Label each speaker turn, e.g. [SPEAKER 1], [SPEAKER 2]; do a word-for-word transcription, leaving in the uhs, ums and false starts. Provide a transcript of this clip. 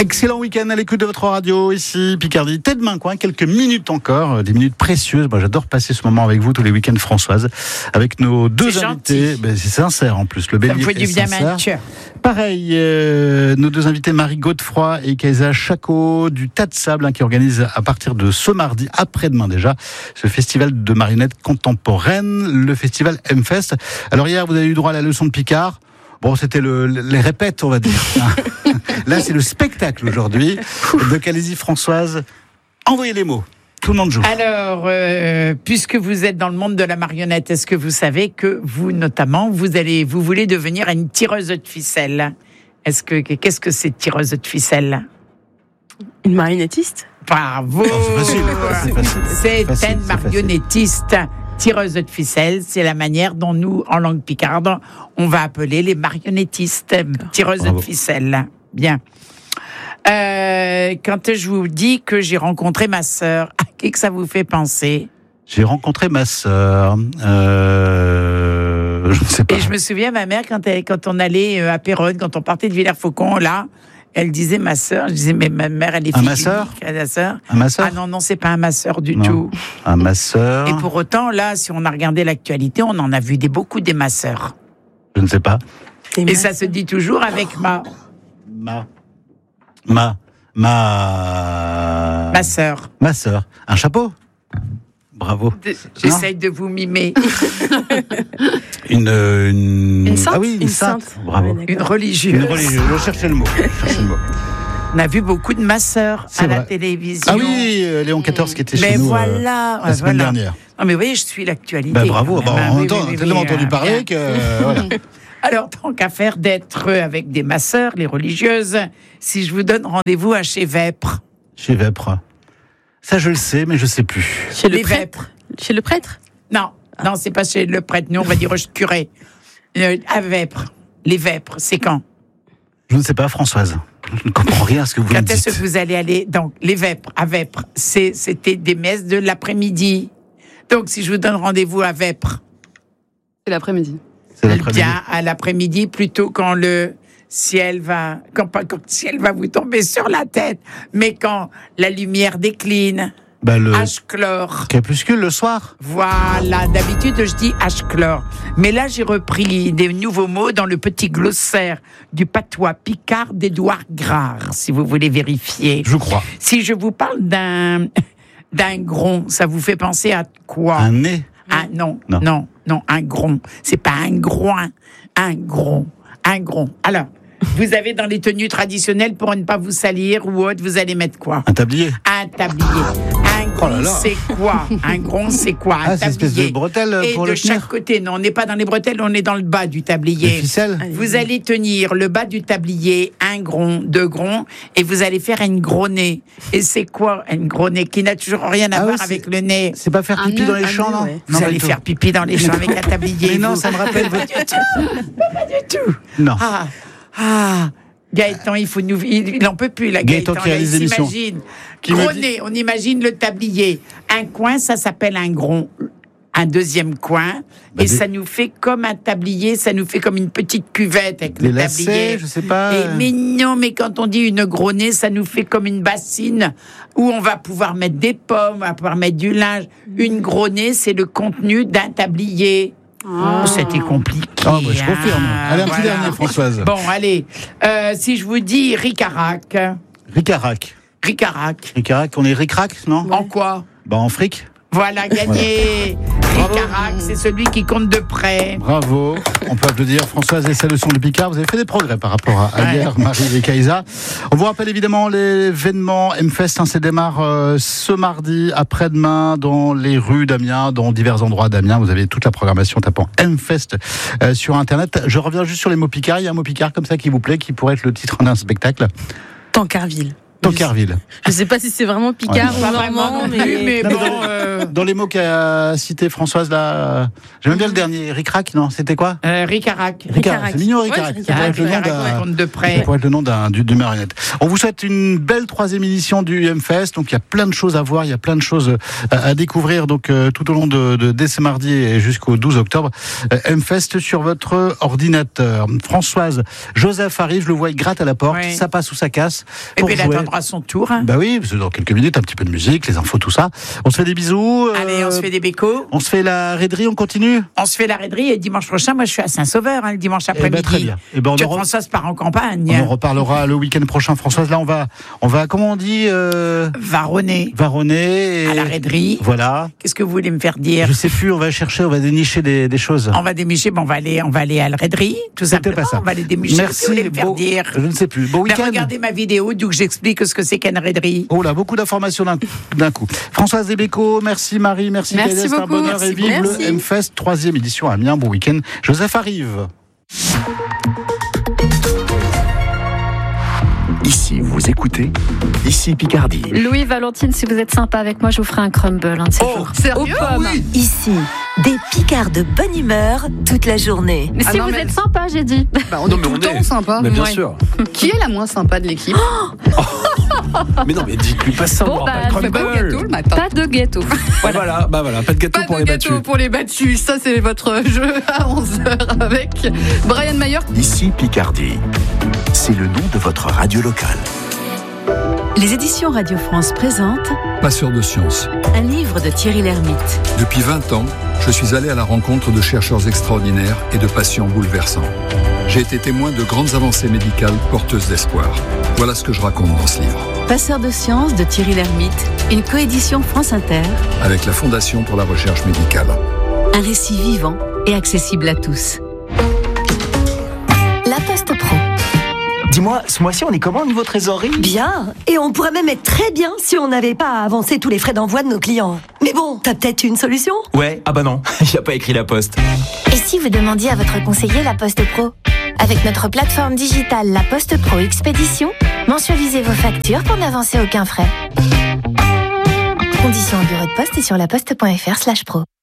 [SPEAKER 1] Excellent week-end à l'écoute de votre radio, ici Picardie, Tête de Main Coin, quelques minutes encore, des minutes précieuses. Moi, j'adore passer ce moment avec vous tous les week-ends, Françoise, avec nos deux
[SPEAKER 2] c'est
[SPEAKER 1] invités. Ben, c'est sincère en plus, le bélier est sincère. Pareil, euh, nos deux invités, Marie Godefroy et Kaisa Chacot du Tas de Sable, hein, qui organise à partir de ce mardi, après-demain déjà, ce festival de marionnettes contemporaines, le festival M-Fest. Alors hier, vous avez eu droit à la leçon de Picard. Bon, c'était le, les répètes, on va dire. Là, c'est le spectacle aujourd'hui. Donc, allez-y, Françoise, envoyez les mots. Tout le monde joue.
[SPEAKER 2] Alors, euh, puisque vous êtes dans le monde de la marionnette, est-ce que vous savez que vous, notamment, vous allez, vous voulez devenir une tireuse de ficelle? Est-ce que, qu'est-ce que c'est tireuse de ficelle?
[SPEAKER 3] Une marionnettiste?
[SPEAKER 2] Bravo!
[SPEAKER 1] Oh, c'est facile. C'est, facile.
[SPEAKER 2] c'est
[SPEAKER 1] facile,
[SPEAKER 2] une marionnettiste. Tireuse de ficelle, c'est la manière dont nous, en langue picarde, on va appeler les marionnettistes. Tireuses de ficelle. Bien. Euh, quand je vous dis que j'ai rencontré ma sœur, à qui que ça vous fait penser?
[SPEAKER 1] J'ai rencontré ma sœur. Euh, je ne sais pas.
[SPEAKER 2] Et je me souviens, ma mère, quand, elle, quand on allait à Péronne, quand on partait de Villers-Faucon, là, elle disait ma sœur. Je disais, mais ma mère, elle est fille.
[SPEAKER 1] Un masseur?
[SPEAKER 2] Ma sœur.
[SPEAKER 1] Un masseur?
[SPEAKER 2] Ah non, non, c'est pas un masseur du
[SPEAKER 1] non.
[SPEAKER 2] tout.
[SPEAKER 1] Un masseur.
[SPEAKER 2] Et pour autant, là, si on a regardé l'actualité, on en a vu des, beaucoup des masseurs.
[SPEAKER 1] Je ne sais pas.
[SPEAKER 2] Et, Et ça se dit toujours avec ma...
[SPEAKER 1] Ma... Ma... Ma...
[SPEAKER 2] Ma sœur.
[SPEAKER 1] Ma sœur. Un chapeau? Bravo.
[SPEAKER 2] De, j'essaye de vous mimer.
[SPEAKER 1] une, une...
[SPEAKER 3] Une sainte?
[SPEAKER 1] Ah oui, une,
[SPEAKER 3] une
[SPEAKER 1] sainte.
[SPEAKER 3] sainte.
[SPEAKER 2] Bravo. Une religieuse.
[SPEAKER 1] Une religieuse. Je cherchais le mot. Je cherchais le mot.
[SPEAKER 2] On a vu beaucoup de masseurs à vrai. La télévision.
[SPEAKER 1] Ah oui, Léon quatorze qui était
[SPEAKER 2] mais
[SPEAKER 1] chez nous
[SPEAKER 2] voilà,
[SPEAKER 1] euh, la semaine
[SPEAKER 2] voilà.
[SPEAKER 1] dernière.
[SPEAKER 2] Non mais vous voyez, je suis l'actualité.
[SPEAKER 1] Bah, bravo, bah,
[SPEAKER 2] bah,
[SPEAKER 1] en
[SPEAKER 2] oui,
[SPEAKER 1] même temps,
[SPEAKER 2] oui,
[SPEAKER 1] on a
[SPEAKER 2] oui,
[SPEAKER 1] tellement
[SPEAKER 2] oui,
[SPEAKER 1] entendu
[SPEAKER 2] euh,
[SPEAKER 1] parler que... Euh, voilà.
[SPEAKER 2] Alors, tant qu'à faire d'être avec des masseurs, les religieuses, si je vous donne rendez-vous à chez Vêpres.
[SPEAKER 1] Chez Vêpres. Ça, je le sais, mais je ne sais plus.
[SPEAKER 3] Chez le
[SPEAKER 2] les
[SPEAKER 3] prêtre
[SPEAKER 2] Vêpres.
[SPEAKER 3] Chez le prêtre?
[SPEAKER 2] Non, ah. non, c'est pas chez le prêtre. Nous, on va dire au curé. Euh, à Vêpres. Les Vêpres, c'est quand?
[SPEAKER 1] Je ne sais pas, Françoise. Je ne comprends rien à ce que vous
[SPEAKER 2] quand
[SPEAKER 1] me dites.
[SPEAKER 2] Quand est-ce que vous allez aller? Donc, les Vêpres, à Vêpres, c'est, c'était des messes de l'après-midi. Donc, si je vous donne rendez-vous à Vêpres.
[SPEAKER 3] C'est l'après-midi.
[SPEAKER 1] C'est l'après-midi.
[SPEAKER 2] Bien, à l'après-midi, plutôt quand le ciel va, quand, pas quand le ciel va vous tomber sur la tête, mais quand la lumière décline.
[SPEAKER 1] Bah le
[SPEAKER 2] H-chlore.
[SPEAKER 1] Crépuscule le soir.
[SPEAKER 2] Voilà, d'habitude je dis H-chlore. Mais là j'ai repris des nouveaux mots dans le petit glossaire du patois picard d'Édouard Grard, si vous voulez vérifier.
[SPEAKER 1] Je crois.
[SPEAKER 2] Si je vous parle d'un, d'un gron, ça vous fait penser à quoi?
[SPEAKER 1] Un nez?
[SPEAKER 2] Ah non, non, non, non, un gron. C'est pas un groin, un gron, un gron. Alors, vous avez dans les tenues traditionnelles, pour ne pas vous salir ou autre, vous allez mettre quoi?
[SPEAKER 1] Un tablier.
[SPEAKER 2] Un tablier. Un gron,
[SPEAKER 1] oh là là.
[SPEAKER 2] c'est quoi? Un gron, c'est quoi? Un
[SPEAKER 1] ah, c'est une espèce de bretelle
[SPEAKER 2] Et
[SPEAKER 1] pour
[SPEAKER 2] de
[SPEAKER 1] le tenir.
[SPEAKER 2] chaque côté, non, on n'est pas dans les bretelles, on est dans le bas du tablier.
[SPEAKER 1] Les ficelles.
[SPEAKER 2] Vous allez tenir le bas du tablier, un gron, deux gronds, et vous allez faire une gros nez. Et c'est quoi une gros nez qui n'a toujours rien à
[SPEAKER 1] ah
[SPEAKER 2] voir
[SPEAKER 1] oui,
[SPEAKER 2] avec le nez?
[SPEAKER 1] C'est pas faire
[SPEAKER 3] Un
[SPEAKER 1] pipi
[SPEAKER 3] nœud,
[SPEAKER 1] dans les
[SPEAKER 3] un
[SPEAKER 1] champs,
[SPEAKER 3] nœud,
[SPEAKER 1] non?
[SPEAKER 3] ouais.
[SPEAKER 2] Vous
[SPEAKER 1] non,
[SPEAKER 2] allez faire pipi dans les champs avec un tablier.
[SPEAKER 1] Mais non,
[SPEAKER 2] vous.
[SPEAKER 1] ça me rappelle
[SPEAKER 2] Pas
[SPEAKER 1] votre...
[SPEAKER 2] du tout. Pas du tout.
[SPEAKER 1] Non.
[SPEAKER 2] Ah, ah. Gaëtan, il faut nous, il n'en peut plus, la Gaëtan.
[SPEAKER 1] Gaëtan qui réalise
[SPEAKER 2] il
[SPEAKER 1] l'émission.
[SPEAKER 2] s'imagine.
[SPEAKER 1] Qui
[SPEAKER 2] Gros
[SPEAKER 1] me dit-
[SPEAKER 2] nez, on imagine le tablier. Un coin, ça s'appelle un gron. Un deuxième coin.
[SPEAKER 1] Bah,
[SPEAKER 2] et
[SPEAKER 1] des-
[SPEAKER 2] ça nous fait comme un tablier, ça nous fait comme une petite cuvette avec
[SPEAKER 1] Les
[SPEAKER 2] le
[SPEAKER 1] lacets,
[SPEAKER 2] tablier.
[SPEAKER 1] je sais pas.
[SPEAKER 2] Et, mais non, mais quand on dit une gros nez, ça nous fait comme une bassine où on va pouvoir mettre des pommes, on va pouvoir mettre du linge. Une gros nez, c'est le contenu d'un tablier. Oh, c'était compliqué.
[SPEAKER 1] Ah, bah, je confirme.
[SPEAKER 2] hein,
[SPEAKER 1] Allez, un petit
[SPEAKER 2] voilà.
[SPEAKER 1] dernier, Françoise.
[SPEAKER 2] Bon, allez. Euh, si je vous dis Ricarac.
[SPEAKER 1] Ricarac.
[SPEAKER 2] Ricarac.
[SPEAKER 1] Ricarac, on est ricrac, non?
[SPEAKER 2] En quoi?
[SPEAKER 1] Bah, en fric.
[SPEAKER 2] Voilà, gagné. Ricarac, c'est celui qui compte de près.
[SPEAKER 1] Bravo. On peut applaudir Françoise et sa leçon de Picard. Vous avez fait des progrès par rapport à, à
[SPEAKER 2] Ouais.
[SPEAKER 1] hier, Marie et Kaisa. On vous rappelle évidemment l'événement M-Fest. Hein, ça démarre euh, ce mardi, après-demain, dans les rues d'Amiens, dans divers endroits d'Amiens. Vous avez toute la programmation tapant M-Fest euh, sur Internet. Je reviens juste sur les mots Picard. Il y a un mot Picard comme ça qui vous plaît, qui pourrait être le titre d'un spectacle.
[SPEAKER 3] Tancarville.
[SPEAKER 1] Tancarville.
[SPEAKER 3] Je ne sais pas si c'est vraiment Picard
[SPEAKER 2] ouais.
[SPEAKER 3] ou normand, mais,
[SPEAKER 2] mais
[SPEAKER 1] non,
[SPEAKER 2] bon.
[SPEAKER 1] Dans,
[SPEAKER 2] Euh...
[SPEAKER 1] dans les mots qu'a cité Françoise là, j'aime bien le dernier. Ric-Rac, non, c'était quoi
[SPEAKER 2] euh, Ricarac.
[SPEAKER 1] Ricarac. C'est mignon, Ricarac.
[SPEAKER 3] Ouais,
[SPEAKER 1] ça pourrait être le nom d'un,
[SPEAKER 2] de près.
[SPEAKER 1] ça pourrait être le nom d'un du de marionnette. On vous souhaite une belle troisième édition du M-Fest. Donc il y a plein de choses à voir, il y a plein de choses à, à découvrir. Donc euh, tout au long de, de dès ce mardi et jusqu'au douze octobre, euh, M-Fest sur votre ordinateur. Françoise, Joseph arrive, je le vois, il gratte à la porte, oui. Ça passe ou ça casse.
[SPEAKER 2] Et puis il attendra son tour. Hein.
[SPEAKER 1] Bah oui, parce que dans quelques minutes, un petit peu de musique, les infos, tout ça. On se fait des bisous.
[SPEAKER 2] Allez,
[SPEAKER 1] euh,
[SPEAKER 2] on se fait des bécos.
[SPEAKER 1] On se fait la raiderie, on continue.
[SPEAKER 2] On se fait la raiderie et dimanche prochain, moi je suis à Saint-Sauveur, hein, le dimanche après-midi.
[SPEAKER 1] Eh ben, très bien. Eh ben, on
[SPEAKER 2] que
[SPEAKER 1] en re...
[SPEAKER 2] Françoise part en campagne.
[SPEAKER 1] On en reparlera le week-end prochain, Françoise. Là, on va, on va, comment on dit euh...
[SPEAKER 2] Varonner.
[SPEAKER 1] Varonner. Et...
[SPEAKER 2] À la raiderie.
[SPEAKER 1] Voilà.
[SPEAKER 2] Qu'est-ce que vous voulez me faire dire?
[SPEAKER 1] Je sais plus. On va chercher, on va dénicher des, des choses.
[SPEAKER 2] On va dénicher, bon, on va aller, on va aller à la raiderie, tout
[SPEAKER 1] C'était
[SPEAKER 2] simplement.
[SPEAKER 1] Pas ça.
[SPEAKER 2] On va aller dénicher.
[SPEAKER 1] Merci.
[SPEAKER 2] Qu'est-ce que vous voulez me faire
[SPEAKER 1] beau...
[SPEAKER 2] dire?
[SPEAKER 1] Je ne sais plus. Bon week-end.
[SPEAKER 2] Regardez ma vidéo d'où j'explique ce que c'est qu'une raiderie.
[SPEAKER 1] Oh là, beaucoup d'informations d'un, d'un coup. Françoise Desbéco, merci Marie, merci
[SPEAKER 3] Merci
[SPEAKER 1] Thérèse,
[SPEAKER 3] beaucoup.
[SPEAKER 1] un bonheur
[SPEAKER 3] Merci.
[SPEAKER 1] et vive
[SPEAKER 3] Merci.
[SPEAKER 1] le M-Fest, troisième édition à Amiens. Bon week-end. Joseph arrive.
[SPEAKER 4] Ici, vous écoutez, ici Picardie.
[SPEAKER 5] Louis, Valentine, si vous êtes sympa avec moi, je vous ferai un crumble un de ces
[SPEAKER 3] Oh,
[SPEAKER 5] jours.
[SPEAKER 3] sérieux?
[SPEAKER 5] Aux pommes.
[SPEAKER 3] Oui.
[SPEAKER 6] Ici, des Picards de bonne humeur toute la journée.
[SPEAKER 5] Mais
[SPEAKER 3] Ah
[SPEAKER 5] si
[SPEAKER 3] non,
[SPEAKER 5] vous
[SPEAKER 3] mais-
[SPEAKER 5] êtes sympa, j'ai dit.
[SPEAKER 3] Bah, on est tout le temps sympa.
[SPEAKER 7] Mais bien
[SPEAKER 3] Ouais.
[SPEAKER 7] sûr.
[SPEAKER 3] Qui est la moins sympa de l'équipe?
[SPEAKER 7] Mais non, mais dites-lui pas ça.
[SPEAKER 5] Bon,
[SPEAKER 7] moi,
[SPEAKER 5] bah,
[SPEAKER 7] pas de
[SPEAKER 3] Pas de
[SPEAKER 7] crumble.
[SPEAKER 3] gâteau le matin.
[SPEAKER 5] Pas de gâteau.
[SPEAKER 7] Voilà. voilà, bah voilà, pas de gâteau
[SPEAKER 3] Pas
[SPEAKER 7] pour
[SPEAKER 3] de
[SPEAKER 7] les
[SPEAKER 3] gâteau
[SPEAKER 7] battus.
[SPEAKER 3] pour les battus. Ça, c'est votre jeu à onze heures avec Brian Mayer.
[SPEAKER 4] Ici Picardie. C'est le nom de votre radio locale.
[SPEAKER 6] Les éditions Radio France présentent
[SPEAKER 8] Passeur de science.
[SPEAKER 6] un livre de Thierry Lhermitte.
[SPEAKER 8] Depuis vingt ans, je suis allé à la rencontre de chercheurs extraordinaires et de patients bouleversants. J'ai été témoin de grandes avancées médicales porteuses d'espoir. Voilà ce que je raconte dans ce livre.
[SPEAKER 6] Passeur de sciences de Thierry Lhermitte, une coédition France Inter.
[SPEAKER 8] Avec la Fondation pour la recherche médicale.
[SPEAKER 6] Un récit vivant et accessible à tous. La Poste Pro.
[SPEAKER 9] Dis-moi, ce mois-ci, on est comment au niveau trésorerie?
[SPEAKER 10] Bien, et on pourrait même être très bien si on n'avait pas à avancer tous les frais d'envoi de nos clients. Mais bon, t'as peut-être une solution?
[SPEAKER 9] Ouais, ah bah non, il n'y a pas écrit la Poste.
[SPEAKER 11] Et si vous demandiez à votre conseiller la Poste Pro? Avec notre plateforme digitale La Poste Pro Expédition, mensualisez vos factures pour n'avancer aucun frais. Conditions en bureau de poste et sur laposte point fr slash pro.